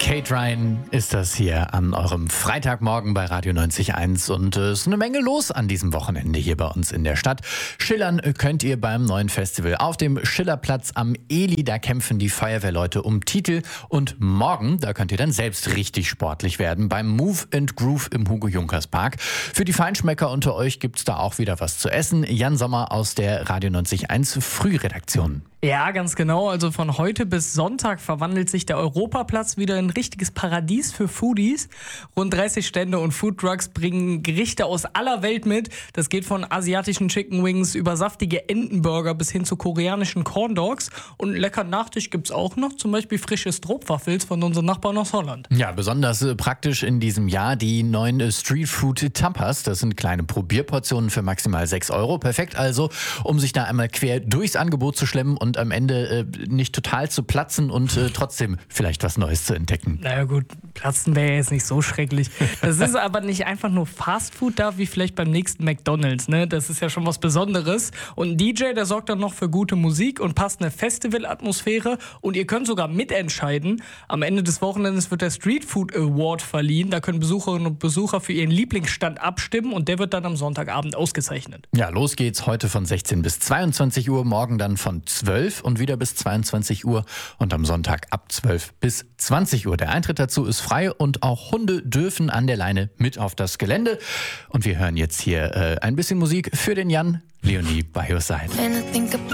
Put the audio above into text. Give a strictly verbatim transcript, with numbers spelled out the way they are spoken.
Kate Ryan ist das hier an eurem Freitagmorgen bei Radio neunzig Komma eins und es ist eine Menge los an diesem Wochenende hier bei uns in der Stadt. Schillern könnt ihr beim neuen Festival auf dem Schillerplatz am Eli, da kämpfen die Feuerwehrleute um Titel und morgen, da könnt ihr dann selbst richtig sportlich werden beim Move and Groove im Hugo-Junkers-Park. Für die Feinschmecker unter euch gibt's da auch wieder was zu essen. Jan Sommer aus der Radio neunzig Komma eins Frühredaktion. Ja, ganz genau. Also von heute bis Sonntag verwandelt sich der Europaplatz wieder in ein richtiges Paradies für Foodies. Rund dreißig Stände und Foodtrucks bringen Gerichte aus aller Welt mit. Das geht von asiatischen Chicken Wings über saftige Entenburger bis hin zu koreanischen Corn Dogs. Und einen leckeren Nachtisch gibt's auch noch, zum Beispiel frische Stroopwafels von unseren Nachbarn aus Holland. Ja, besonders äh, praktisch in diesem Jahr die neuen äh, Street Food Tapas. Das sind kleine Probierportionen für maximal sechs Euro. Perfekt also, um sich da einmal quer durchs Angebot zu schlemmen und am Ende äh, nicht total zu platzen und äh, trotzdem vielleicht was Neues zu entdecken. Naja gut, platzen wäre jetzt nicht so schrecklich. Das ist aber nicht einfach nur Fastfood da, wie vielleicht beim nächsten McDonald's. Ne? Das ist ja schon was Besonderes. Und ein D J, der sorgt dann noch für gute Musik und passende Festivalatmosphäre. Und ihr könnt sogar mitentscheiden. Am Ende des Wochenendes wird der Street Food Award verliehen. Da können Besucherinnen und Besucher für ihren Lieblingsstand abstimmen und der wird dann am Sonntagabend ausgezeichnet. Ja, los geht's heute von sechzehn bis zweiundzwanzig Uhr, morgen dann von zwölf und wieder bis zweiundzwanzig Uhr und am Sonntag ab zwölf bis zwanzig Uhr. Der Eintritt dazu ist frei und auch Hunde dürfen an der Leine mit auf das Gelände. Und wir hören jetzt hier äh, ein bisschen Musik für den Jan, Leonie by your side.